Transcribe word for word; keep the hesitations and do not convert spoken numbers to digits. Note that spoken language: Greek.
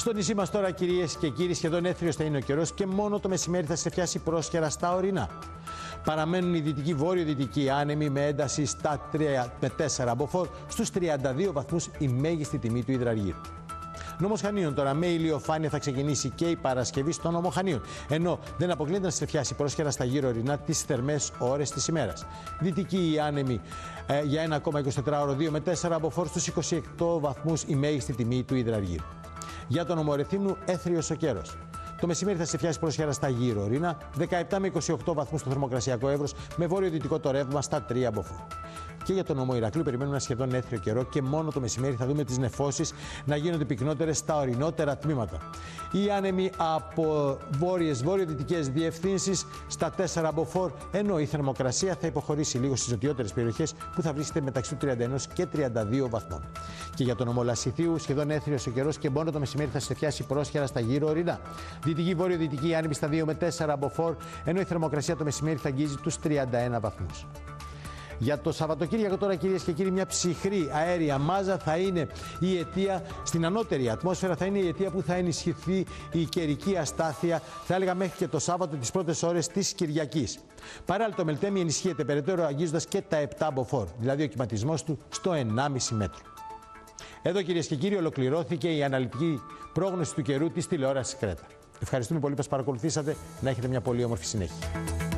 Στο νησί μας τώρα, κυρίες και κύριοι, σχεδόν έθριος θα είναι ο καιρός και μόνο το μεσημέρι θα σε πιάσει πρόσχερα στα ορεινά. Παραμένουν οι δυτικοί βόρειο-δυτικοί άνεμοι με ένταση στα τρία με τέσσερα μποφόρ, στους τριάντα δύο βαθμούς η μέγιστη τιμή του υδραργύρου. Νόμος Χανίων τώρα, με ηλιοφάνεια θα ξεκινήσει και η Παρασκευή στο Νόμο Χανίων. Ενώ δεν αποκλείεται να σε πιάσει πρόσχερα στα γύρω ορεινά τις θερμές ώρες της ημέρας. Δυτικοί οι άνεμοι ε, για ένα ακόμα εικοσιτετράωρο δύο με τέσσερα μποφόρ, στους είκοσι οκτώ βαθμούς η μέγιστη τιμή του υδραργύρου. Για τον Νομό Ρεθύμνου, έθριος ο καιρός. Το μεσημέρι θα σε πιάσει πρόσχερα στα γύρω ορεινά, δεκαεπτά με είκοσι οκτώ βαθμούς στο θερμοκρασιακό εύρος, με βόρειο-δυτικό το ρεύμα στα τρία μποφόρ. Και για τον Νομό Ηρακλείου περιμένουμε ένα σχεδόν έθριο καιρό και μόνο το μεσημέρι θα δούμε τις νεφώσεις να γίνονται πυκνότερες στα ορεινότερα τμήματα. Οι άνεμοι από βόρειες βορειοδυτικές διευθύνσεις στα τέσσερα μποφόρ, ενώ η θερμοκρασία θα υποχωρήσει λίγο στις νοτιότερες περιοχές που θα βρίσκεται μεταξύ του τριάντα ένα και τριάντα δύο βαθμών. Και για τον Νομό Λασιθίου, σχεδόν έθριος ο καιρός και μόνο το μεσημέρι θα σε πιάσει πρόσχερα στα γύρω ορεινά. Δυτική βορειοδυτική άνεμη στα δύο με τέσσερα μποφόρ, ενώ η θερμοκρασία το μεσημέρι θα αγγίζει τους τριάντα ένα βαθμούς. Για το Σαββατοκύριακο τώρα, κυρίες και κύριοι, μια ψυχρή αέρια μάζα θα είναι η αιτία, στην ανώτερη ατμόσφαιρα θα είναι η αιτία που θα ενισχυθεί η καιρική αστάθεια, θα έλεγα μέχρι και το Σάββατο τις πρώτες ώρες της Κυριακής. Παράλληλα, το Μελτέμι ενισχύεται περαιτέρω αγγίζοντας και τα επτά μποφόρ, δηλαδή ο κυματισμός του στο ενάμιση μέτρο. Εδώ, κυρίες και κύριοι, ολοκληρώθηκε η αναλυτική πρόγνωση του καιρού της τηλεόρασης Κρέτα. Ευχαριστούμε πολύ που μας παρακολουθήσατε. Να έχετε μια πολύ όμορφη συνέχεια.